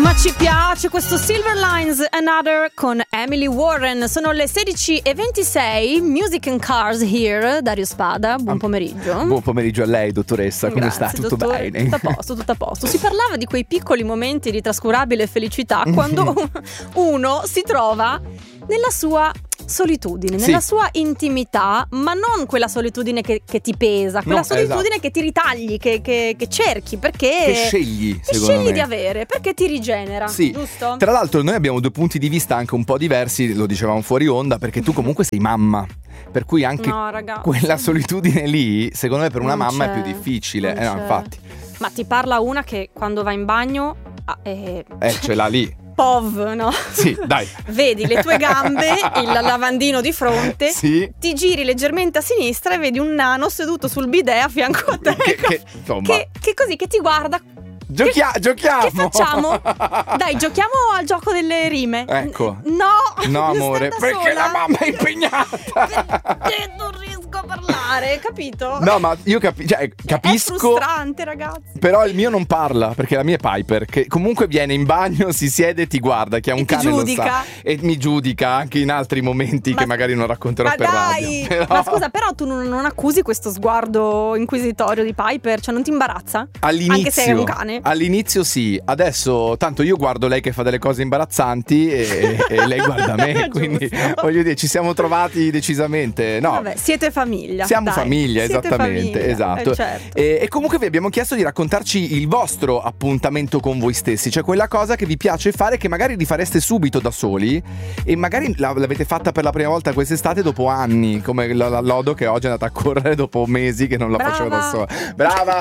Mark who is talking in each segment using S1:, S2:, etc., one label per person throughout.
S1: Ma ci piace questo Silver Lines Another con Emily Warren. Sono le 16:26. Music and Cars here. Dario Spada, buon pomeriggio.
S2: Buon pomeriggio a lei, dottoressa. Come
S1: Grazie,
S2: sta? Tutto
S1: dottore.
S2: bene?
S1: Tutto a posto. Si parlava di quei piccoli momenti di trascurabile felicità quando uno si trova nella sua solitudine, nella sua intimità, ma non quella solitudine che ti pesa, quella solitudine che ti ritagli, che cerchi, perché
S2: che scegli
S1: di avere, perché ti rigenera, giusto?
S2: Tra l'altro noi abbiamo due punti di vista anche un po' diversi, lo dicevamo fuori onda, perché tu comunque sei mamma, per cui anche quella solitudine lì, secondo me per una mamma è più difficile. Infatti.
S1: Ma ti parla una che quando va in bagno
S2: ce l'ha lì.
S1: POV, no?
S2: Sì, dai.
S1: Vedi le tue gambe, il lavandino di fronte, ti giri leggermente a sinistra e vedi un nano seduto sul bidet a fianco a te. Che così, che ti guarda.
S2: Giochiamo.
S1: Che facciamo? Dai, giochiamo al gioco delle rime.
S2: Ecco.
S1: No,
S2: amore, perché la mamma è impegnata.
S1: Perché non riesco a parlare, capito?
S2: No, ma io capisco.
S1: È frustrante, ragazzi.
S2: Però il mio non parla, perché la mia è Piper, che comunque viene in bagno, si siede e ti guarda, che ha un cane
S1: giudica.
S2: Lo sa. E mi giudica anche in altri momenti che magari non racconterò per radio. Però...
S1: Ma scusa, però tu non accusi questo sguardo inquisitorio di Piper? Cioè non ti imbarazza?
S2: All'inizio,
S1: anche se è un cane?
S2: All'inizio sì, adesso tanto io guardo lei che fa delle cose imbarazzanti e lei guarda me, quindi voglio dire, ci siamo trovati decisamente. No,
S1: vabbè, siete famiglia.
S2: Siamo famiglia,
S1: siete
S2: esattamente,
S1: famiglia,
S2: esatto.
S1: Certo.
S2: E comunque vi abbiamo chiesto di raccontarci il vostro appuntamento con voi stessi, cioè quella cosa che vi piace fare che magari rifareste subito da soli e magari l'avete fatta per la prima volta quest'estate dopo anni, come la Lodo che oggi è andata a correre dopo mesi che non la faceva da sola. Brava.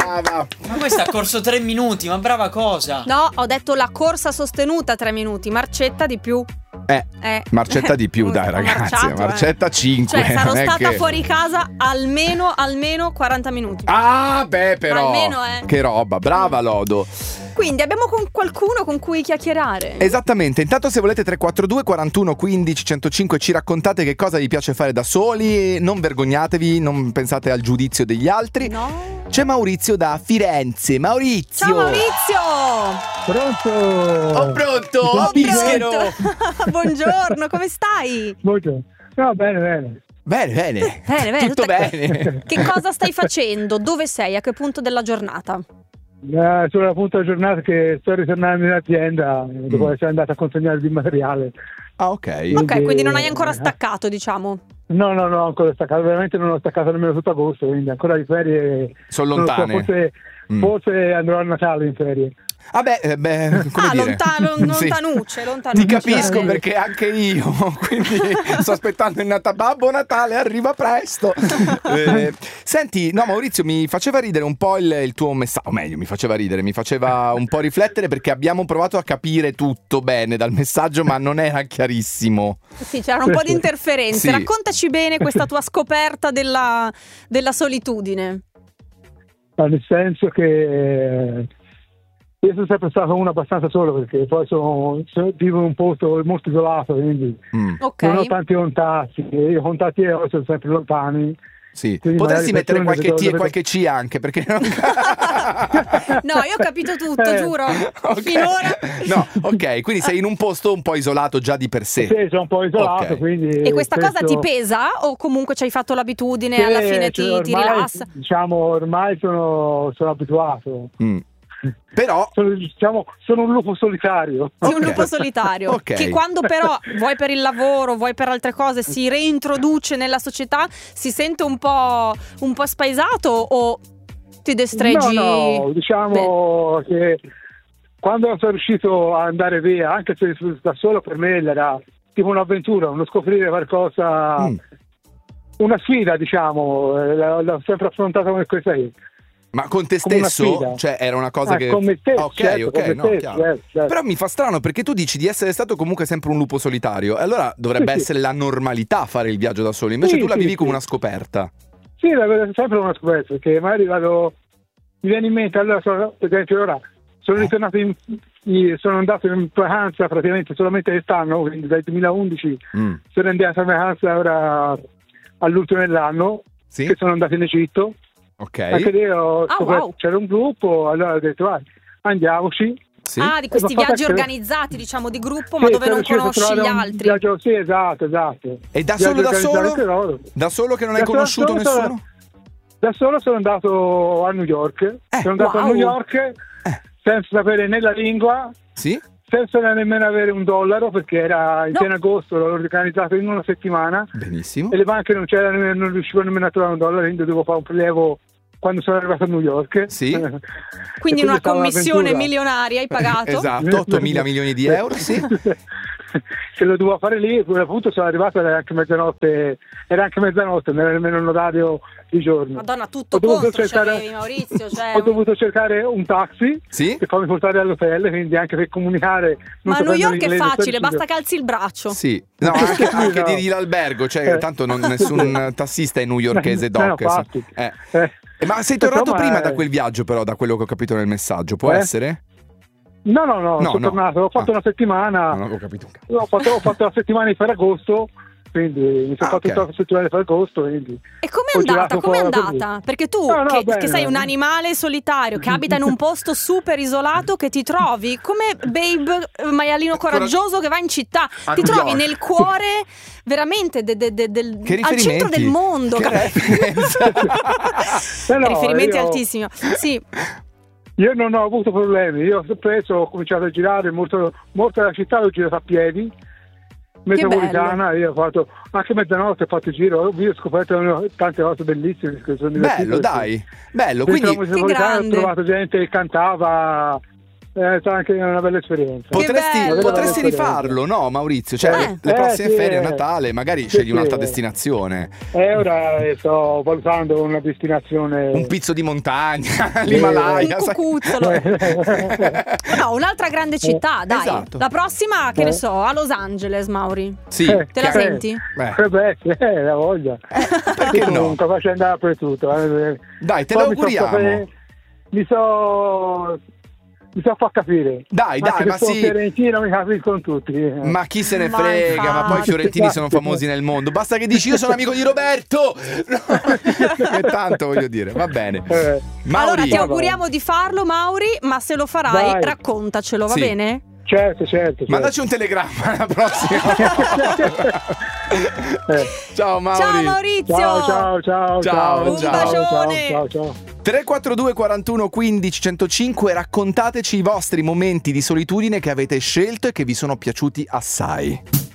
S3: Ma questa ha corso 3 minuti, ma brava cosa?
S1: No, ho detto la corsa sostenuta 3 minuti, marcetta di più.
S2: Marcetta di più, dai ragazzi, marcetta 5.
S1: Cioè sarò stata fuori casa almeno 40 minuti.
S2: Ah beh, però
S1: almeno,
S2: che roba, brava Lodo.
S1: Quindi abbiamo qualcuno con cui chiacchierare.
S2: Esattamente, intanto se volete 342 41 15 105 ci raccontate che cosa vi piace fare da soli, non vergognatevi, non pensate al giudizio degli altri.
S1: No.
S2: C'è Maurizio da Firenze. Maurizio!
S1: Ciao Maurizio!
S4: Pronto?
S2: Pronto? Pischero!
S1: Buongiorno, come stai?
S4: Buongiorno. No, bene.
S2: Bene. Tutto bene.
S1: Che cosa stai facendo? Dove sei? A che punto della giornata?
S4: Sono appunto la giornata che sto ritornando in azienda dopo essere andato a consegnare il materiale.
S2: Ah, ok.
S1: Ok, quindi non hai ancora staccato, diciamo.
S4: No, ancora staccato, veramente non ho staccato nemmeno tutto agosto, quindi ancora di ferie.
S2: Sono lontane.
S4: Forse andrò a Natale in ferie.
S2: Come dire?
S1: Lontanucce.
S2: Ti capisco perché anche io, quindi sto aspettando il Babbo Natale, arriva presto. Senti, no Maurizio, mi faceva ridere un po' il tuo messaggio, o meglio, mi faceva un po' riflettere perché abbiamo provato a capire tutto bene dal messaggio, ma non era chiarissimo.
S1: Sì, c'erano un po' di interferenze.
S2: Sì.
S1: Raccontaci bene questa tua scoperta della solitudine.
S4: Nel senso che io sono sempre stato uno abbastanza solo perché poi vivo in un posto molto isolato, quindi non ho tanti contatti, io contatti sono sempre lontani.
S2: Sì. Potresti mettere qualche T e qualche C anche perché
S1: no, io ho capito tutto, giuro.
S2: Okay.
S1: Finora.
S2: No, ok, quindi sei in un posto un po' isolato già di per sé.
S4: Sì, sono un po' isolato, quindi.
S1: E questa cosa ti pesa o comunque ci hai fatto l'abitudine e alla fine ti rilassa?
S4: Diciamo, ormai sono abituato.
S2: Però
S4: sono un lupo solitario.
S1: Sì, un lupo solitario che quando però vuoi per il lavoro, vuoi per altre cose si reintroduce nella società, si sente un po' spaesato o ti destreggi?
S4: No, diciamo che quando sono riuscito a andare via, anche se da solo, per me era tipo un'avventura, uno scoprire qualcosa, una sfida, diciamo, l'ho sempre affrontata come questa qui.
S2: Ma con te stesso? Cioè era una cosa che...
S4: Con me stesso,
S2: ok,
S4: certo.
S2: Però mi fa strano perché tu dici di essere stato comunque sempre un lupo solitario e allora dovrebbe essere la normalità fare il viaggio da solo, invece tu la vivi come una scoperta.
S4: Sì, la vedo sempre una scoperta, perché magari mi viene in mente, allora per esempio ora sono ritornato sono andato in vacanza praticamente solamente quest'anno, quindi dal 2011 sono andato in vacanza ora all'ultimo dell'anno, che sono andato in Egitto.
S2: Ok.
S4: Anche lì c'era un gruppo, allora ho detto vai, andiamoci.
S2: Sì.
S1: Ah, di questi
S4: l'ho fatta
S1: viaggi
S4: anche-
S1: organizzati, diciamo, di gruppo, ma dove non conosci gli altri.
S4: Sì, esatto.
S2: E da
S4: Viaggio
S2: solo?
S4: organizzato anche loro.
S2: Da solo che non hai
S4: Da solo
S2: conosciuto
S4: sono-
S2: nessuno?
S4: Da solo sono andato a New York. Sono andato a
S1: wow.
S4: New York senza sapere né la lingua,
S2: Sì?
S4: senza nemmeno avere $1, perché era in pieno agosto, l'ho organizzato in una settimana
S2: Benissimo.
S4: e le banche non c'erano, non riuscivano nemmeno a trovare $1, quindi dovevo fare un prelievo quando sono arrivato a New York.
S2: Sì.
S1: Quindi
S4: E
S1: una
S4: stava
S1: commissione
S4: un'avventura.
S1: milionaria hai pagato?
S2: Esatto, 8.000 milioni di euro, sì.
S4: Che lo dovevo fare lì, a quel punto sono arrivato, era anche mezzanotte, non era nemmeno un orario di giorno.
S1: Madonna, tutto
S4: Ho dovuto
S1: contro
S4: cercare-
S1: c'avevi, Maurizio. Cioè,
S4: Ho dovuto cercare un taxi
S2: Sì?
S4: che fammi portare all'hotel, quindi anche per comunicare. non
S1: Ma a New
S4: sapendo
S1: York è
S4: l'inglese,
S1: facile,
S4: sono
S1: basta che alzi il braccio.
S2: Sì. No, anche
S4: No.
S2: dirgli l'albergo, cioè tanto nessun tassista è newyorkese
S4: No,
S2: doc.
S4: infatti.
S2: Ma sei tornato
S4: Insomma,
S2: prima da quel viaggio, però, da quello che ho capito nel messaggio, può essere?
S4: No,
S2: No,
S4: sono
S2: no.
S4: tornato, ho fatto una settimana,
S2: Non avevo capito un cazzo.
S4: ho fatto la settimana di Ferragosto, quindi mi sono fatto
S2: ok.
S4: tutta la settimana di Ferragosto, quindi
S1: E com'è
S4: ho
S1: andata?
S4: girato un
S1: Com'è
S4: po'
S1: andata? Perché tu,
S4: No,
S1: che
S4: bene.
S1: sei un animale solitario, che abita in un posto super isolato, che ti trovi come Babe, maialino coraggioso che va in città,
S2: A
S1: ti
S2: New
S1: trovi
S2: York.
S1: nel cuore veramente
S2: Che
S1: al centro del mondo.
S2: Che referenza.
S4: No,
S1: Riferimenti
S4: io-
S1: altissimi. Sì,
S4: Io non ho avuto problemi, io preso ho cominciato a girare molto della città, l'ho girata a piedi, metropolitana, io ho fatto anche mezzanotte, ho fatto il giro, ho scoperto tante cose bellissime che sono divertite.
S2: Bello, dai. Bello,
S4: Dentro
S2: quindi
S4: la metropolitana ho
S1: grande.
S4: trovato gente che cantava, è stata anche una bella esperienza.
S1: bello.
S2: potresti rifarlo, no, Maurizio? Cioè, le prossime
S4: sì,
S2: ferie, Natale, magari
S4: sì,
S2: scegli un'altra
S4: sì.
S2: destinazione.
S4: Ora sto valutando una destinazione.
S2: Un pizzo di montagna, l'Himalaya.
S1: un
S2: sai?
S1: cucuzzolo. No, un'alche grande città, dai.
S2: Esatto.
S1: La prossima, che ne so, a Los Angeles, Mauri.
S2: Sì,
S1: Te la
S2: che-
S1: senti?
S2: Beh,
S4: La voglia.
S2: perché no?
S4: Sono capace di andare dappertutto.
S2: Dai, te
S4: Poi
S2: lo auguriamo.
S4: Mi so far capire.
S2: Dai,
S4: Anche
S2: ma
S4: se sono
S2: sì.
S4: fiorentino mi capiscono tutti.
S2: Ma chi se ne
S1: Ma
S2: frega, ma poi i
S1: infatti.
S2: fiorentini sono famosi nel mondo. Basta che dici io sono amico di Roberto. No, è tanto, voglio dire, va bene. Mauri,
S1: Allora, ti auguriamo di farlo, Mauri, ma se lo farai,
S4: Dai.
S1: raccontacelo, va
S2: Sì.
S1: bene?
S4: Certo.
S2: mandaci un telegramma alla prossima. Ciao Mauri.
S1: Ciao Maurizio!
S2: Ciao,
S1: Un bacione.
S4: Ciao.
S2: 342 41 15 105, raccontateci i vostri momenti di solitudine che avete scelto e che vi sono piaciuti assai.